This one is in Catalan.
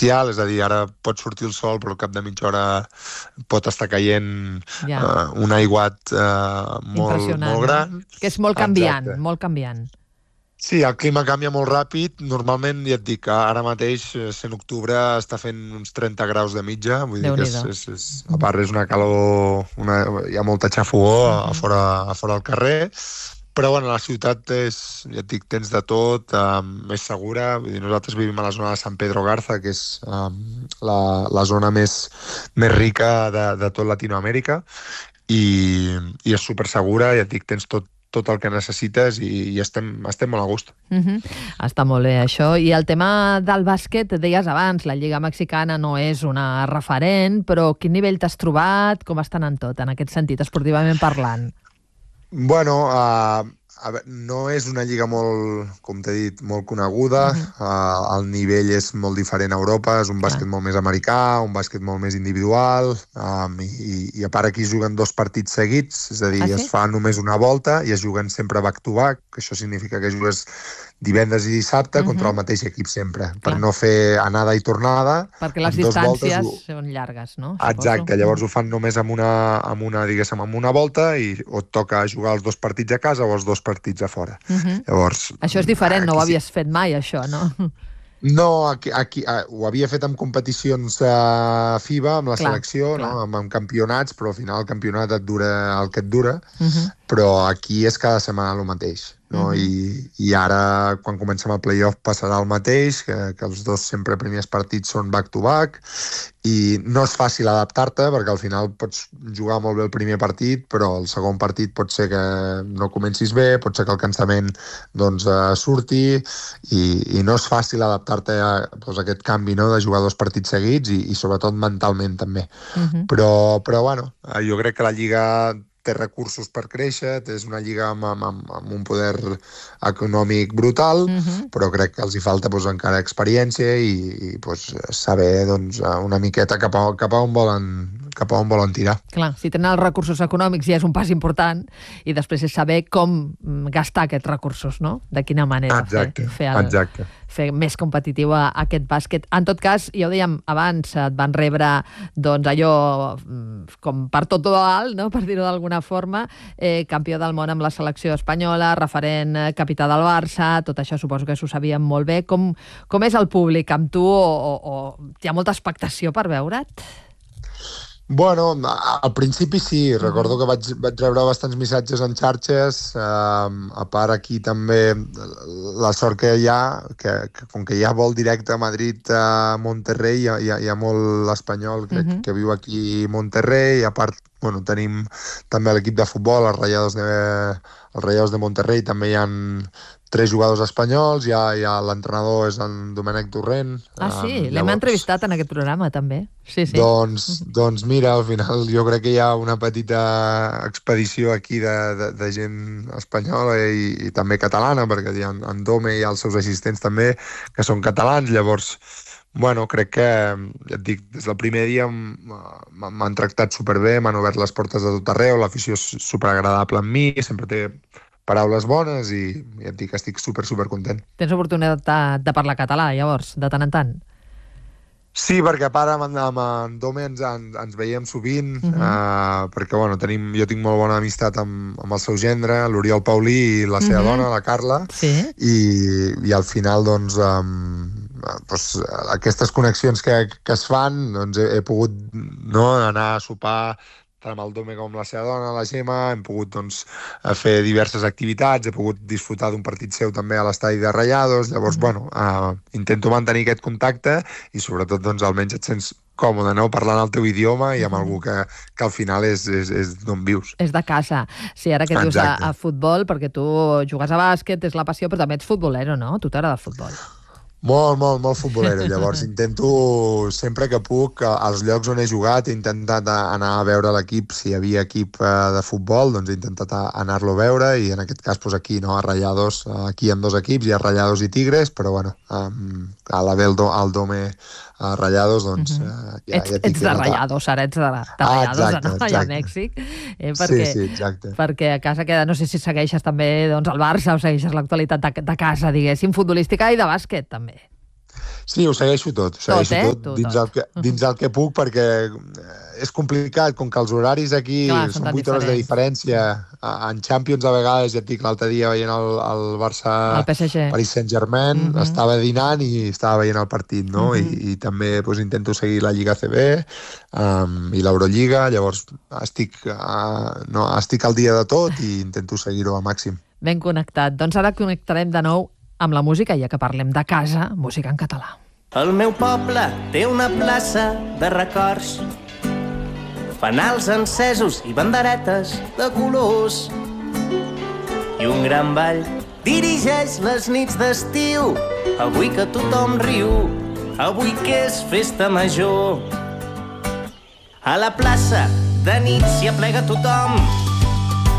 bestial, és a dir, ara pot sortir el sol, però al cap de mitja hora pot estar caient un aiguat molt gran. Que és molt canviant, molt canviant. Sí, el clima canvia molt ràpid. Normalment, ja et dic, ara mateix, sent octubre, està fent uns 30 graus de mitja. Vull dir que a part és una calor, hi ha molta xafogor a fora al carrer. Però, bueno, la ciutat és, ja et dic, tens de tot, més segura. Vull dir, nosaltres vivim a la zona de San Pedro Garza, que és la zona més rica de tot Latinoamèrica, i és supersegura, ja et dic, tens tot el que necessites i estem molt a gust. Està molt bé, això. I el tema del bàsquet, deies abans, la Lliga Mexicana no és una referent, però quin nivell t'has trobat? Com estan en tot, en aquest sentit, esportivament parlant? Bueno, no és una lliga molt, com t'he dit, molt coneguda. El nivell és molt diferent a Europa, és un bàsquet molt més americà, un bàsquet molt més individual, i a part aquí es juguen 2 partits seguits, és a dir, es fa només una volta i es juguen sempre back-to-back, que això significa que jugues divendres i dissabte contra el mateix equip sempre, per no fer anada i tornada. Perquè les distàncies són llargues, no? Exacte, llavors ho fan només amb una volta i o et toca jugar els 2 partits a casa o els 2 partits a fora. Llavors, això és diferent, no ho havies fet mai, això, no? No, aquí ho havia fet amb competicions FIBA, amb la selecció, no? Amb campionats, però al final el campionat et dura el que et dura, però aquí és cada setmana el mateix. No? I ara, quan comencem el playoff, passarà el mateix, que els 2 sempre primers partits són back-to-back, i no és fàcil adaptar-te, perquè al final pots jugar molt bé el primer partit, però el segon partit pot ser que no comencis bé, pot ser que el cansament surti, i no és fàcil adaptar-te a aquest canvi, no? De jugar 2 partits seguits, i sobretot mentalment també. Però bueno, jo crec que la Lliga té recursos per créixer, és una lliga amb un poder econòmic brutal, però crec que els hi falta encara experiència i saber una miqueta cap a on volen tirar. Clar, si tenen els recursos econòmics ja és un pas important, i després és saber com gastar aquests recursos, no? De quina manera fer més competitiu aquest bàsquet. En tot cas, ja ho dèiem abans, et van rebre allò com per tot dalt, no? Per dir-ho d'alguna forma, campió del món amb la selecció espanyola, referent capità del Barça, tot això suposo que s'ho sabien molt bé. Com és el públic amb tu, o hi ha molta expectació per veure't? Bueno, al principi sí, recordo que vaig rebre bastants missatges en xarxes, a part aquí també la sort que hi ha, que com que hi ha vol directe a Madrid, a Monterrey, hi ha molt espanyol que viu aquí a Monterrey, a part tenim també l'equip de futbol, els Rayados de Monterrey, també hi ha 3 jugadors espanyols, l'entrenador és en Domènec Torrent. Sí? L'hem entrevistat en aquest programa, també. Sí. Doncs mira, al final jo crec que hi ha una petita expedició aquí de gent espanyola i també catalana, perquè en Dome hi ha els seus assistents també, que són catalans, llavors crec que, ja et dic, des del primer dia m'han tractat superbé, m'han obert les portes de tot arreu, l'afició és superagradable amb mi, sempre té paraules bones i ja et dic, estic super content. Tens oportunitat de parlar català, llavors, de tant en tant? Sí, perquè a part amb en Dome ens veiem sovint, perquè jo tinc molt bona amistat amb el seu gendre, l'Oriol Paulí, i la seva dona, la Carla, i al final aquestes connexions que es fan, he pogut anar a sopar tant amb el Dome com amb la seva dona, la Gemma, hem pogut fer diverses activitats, he pogut disfrutar d'un partit seu també a l'estadi de Rayados, llavors intento mantenir aquest contacte i sobretot almenys et sents còmode, no? Parlant el teu idioma i amb algú que al final és d'on vius. És de casa. Sí, ara que dius a futbol, perquè tu jugues a bàsquet, és la passió, però també ets futbolero, no? Tu t'agrada el futbol. Molt futbolero, llavors intento sempre que puc, als llocs on he jugat he intentat anar a veure l'equip, si hi havia equip de futbol, doncs he intentat anar-lo a veure, i en aquest cas aquí a Rayados, aquí hi ha 2 equips, hi ha Rayados i Tigres, però a la Beldo, al Dome, a Rayados, doncs... Ets de Rayados, ara ets de Rayados, allà a Mèxic. Sí, exacte. Perquè a casa queda, no sé si segueixes també el Barça o segueixes l'actualitat de casa, diguéssim, futbolística i de bàsquet, també. Sí, ho segueixo tot. Dins el que puc, perquè és complicat, com que els horaris aquí són 8 hores de diferència. En Champions, a vegades, ja et dic, l'altre dia veient el Barça Paris Saint-Germain, estava dinant i estava veient el partit, no? I també intento seguir la Lliga ACB i l'Eurolliga, llavors estic al dia de tot i intento seguir-ho al màxim. Ben connectat. Doncs ara connectarem de nou amb la música, ja que parlem de casa, música en català. El meu poble té una plaça de records, fanals encesos i banderetes de colors, i un gran ball dirigeix les nits d'estiu. Avui que tothom riu, avui que és festa major, a la plaça de nit s'hi aplega tothom,